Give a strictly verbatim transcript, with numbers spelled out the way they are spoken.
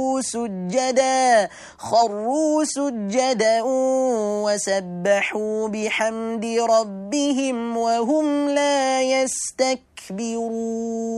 سجدا خروا سجدا وسبحوا بحمد ربهم وهم لا يستكبرون.